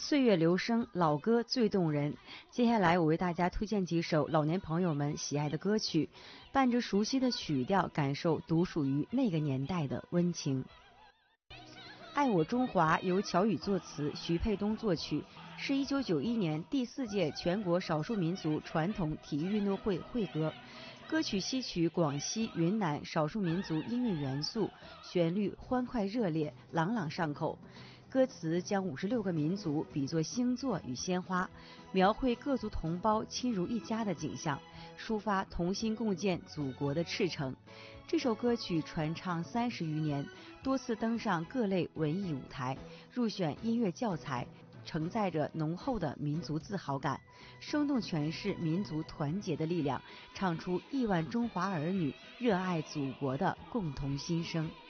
岁月流声，老歌最动人。接下来我为大家推荐几首老年朋友们喜爱的歌曲，伴着熟悉的曲调，感受独属于那个年代的温情。爱我中华由乔羽作词，徐沛东作曲，是1991年第4届全国少数民族传统体育运动会会歌。歌曲吸取广西、云南少数民族音乐元素，旋律欢快热烈，朗朗上口。歌词将56个民族比作星座与鲜花，描绘各族同胞亲如一家的景象，抒发同心共建祖国的赤诚。这首歌曲传唱30余年，多次登上各类文艺舞台，入选音乐教材，承载着浓厚的民族自豪感，生动诠释民族团结的力量，唱出亿万中华儿女热爱祖国的共同心声。